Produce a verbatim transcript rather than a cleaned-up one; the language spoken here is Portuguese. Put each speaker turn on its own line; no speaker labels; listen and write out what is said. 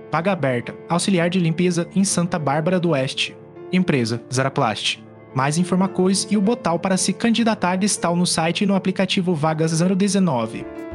Vaga aberta, auxiliar de limpeza em Santa Bárbara do Oeste. Empresa, Zaraplast. Mais informações e o botal para se candidatar estão no site e no aplicativo Vagas zero dezenove.